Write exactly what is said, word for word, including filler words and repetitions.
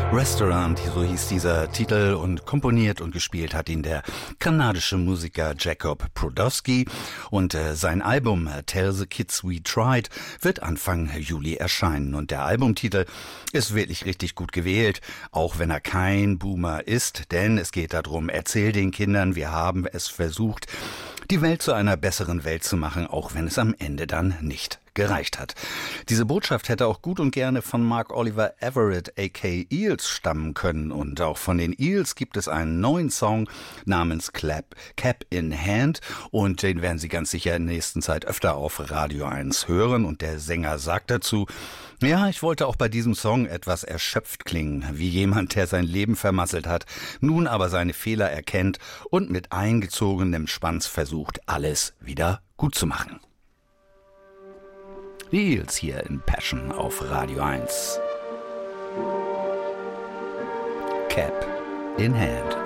Restaurant, so hieß dieser Titel, und komponiert und gespielt hat ihn der kanadische Musiker Jacob Brodowski, und äh, sein Album Tell the Kids We Tried wird Anfang Juli erscheinen, und der Albumtitel ist wirklich richtig gut gewählt, auch wenn er kein Boomer ist, denn es geht darum, erzähl den Kindern, wir haben es versucht, die Welt zu einer besseren Welt zu machen, auch wenn es am Ende dann nicht gereicht hat. Diese Botschaft hätte auch gut und gerne von Mark Oliver Everett aka Eels stammen können, und auch von den Eels gibt es einen neuen Song namens Clap, Cap in Hand, und den werden Sie ganz sicher in der nächsten Zeit öfter auf Radio eins hören, und der Sänger sagt dazu: Ja, ich wollte auch bei diesem Song etwas erschöpft klingen, wie jemand, der sein Leben vermasselt hat, nun aber seine Fehler erkennt und mit eingezogenem Schwanz versucht, alles wieder gut zu machen. Die Eels hier in Passion auf Radio eins. Cap in Hand.